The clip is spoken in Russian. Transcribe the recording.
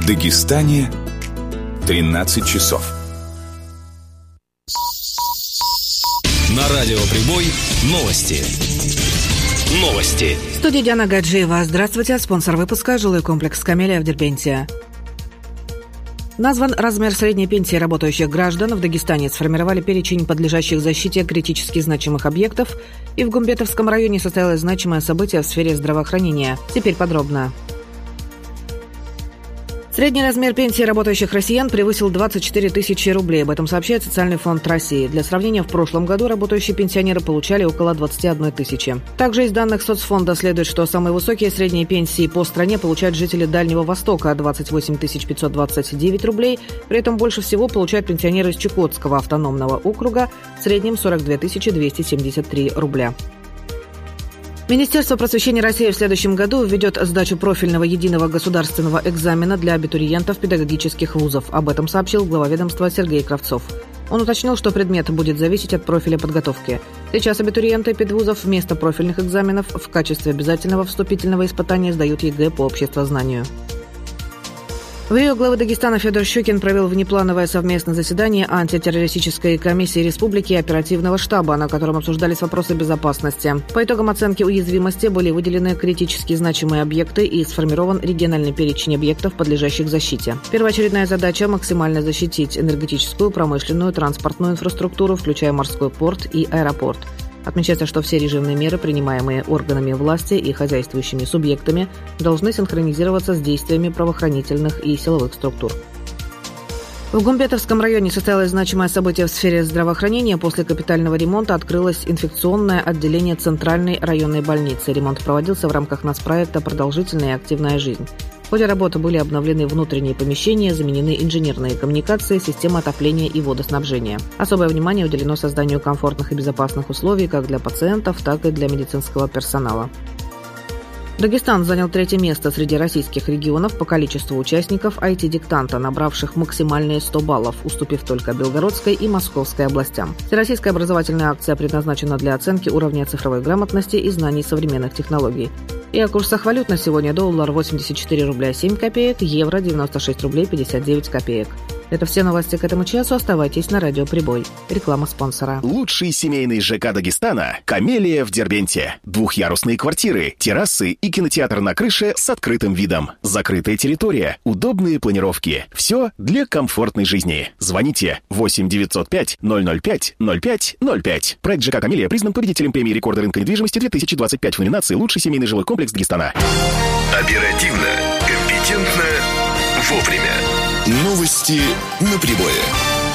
Дагестане 13 часов. На радио «Прибой» новости. В студии Диана Гаджиева. Здравствуйте. Спонсор выпуска — жилой комплекс «Камелия» в Дербенте. Назван размер средней пенсии работающих граждан. В Дагестане сформировали перечень подлежащих защите критически значимых объектов. И в Гумбетовском районе состоялось значимое событие в сфере здравоохранения. Теперь подробно. Средний размер пенсии работающих россиян превысил 24 тысячи рублей. Об этом сообщает Социальный фонд России. Для сравнения, в прошлом году работающие пенсионеры получали около 21 тысячи. Также из данных соцфонда следует, что самые высокие средние пенсии по стране получают жители Дальнего Востока – 28 529 рублей. При этом больше всего получают пенсионеры из Чукотского автономного округа – в среднем 42 273 рубля. Министерство просвещения России в следующем году введет сдачу профильного единого государственного экзамена для абитуриентов педагогических вузов. Об этом сообщил глава ведомства Сергей Кравцов. Он уточнил, что предмет будет зависеть от профиля подготовки. Сейчас абитуриенты педвузов вместо профильных экзаменов в качестве обязательного вступительного испытания сдают ЕГЭ по обществознанию. В Рио глава Дагестана Федор Щукин провел внеплановое совместное заседание антитеррористической комиссии республики и оперативного штаба, на котором обсуждались вопросы безопасности. По итогам оценки уязвимости были выделены критически значимые объекты и сформирован региональный перечень объектов, подлежащих защите. Первоочередная задача – максимально защитить энергетическую, промышленную, транспортную инфраструктуру, включая морской порт и аэропорт. Отмечается, что все режимные меры, принимаемые органами власти и хозяйствующими субъектами, должны синхронизироваться с действиями правоохранительных и силовых структур. В Гумбетовском районе состоялось значимое событие в сфере здравоохранения. После капитального ремонта открылось инфекционное отделение Центральной районной больницы. Ремонт проводился в рамках нацпроекта «Продолжительная и активная жизнь». В ходе работы были обновлены внутренние помещения, заменены инженерные коммуникации, система отопления и водоснабжения. Особое внимание уделено созданию комфортных и безопасных условий как для пациентов, так и для медицинского персонала. Дагестан занял 3-е место среди российских регионов по количеству участников IT-диктанта, набравших максимальные 100 баллов, уступив только Белгородской и Московской областям. Всероссийская образовательная акция предназначена для оценки уровня цифровой грамотности и знаний современных технологий. И о курсах валют на сегодня: доллар 84 рубля 7 копеек, евро 96 рублей 59 копеек. Это все новости к этому часу. Оставайтесь на радио «Прибой». Реклама спонсора. Лучший семейный ЖК Дагестана – «Камелия» в Дербенте. Двухъярусные квартиры, террасы и кинотеатр на крыше с открытым видом. Закрытая территория, удобные планировки. Все для комфортной жизни. Звоните 8 905 005 05 05. Проект ЖК «Камелия» признан победителем премии рекорда рынка недвижимости 2025 в номинации «Лучший семейный жилой комплекс Дагестана». Оперативно, компетентно, вовремя. Новости на Прибое.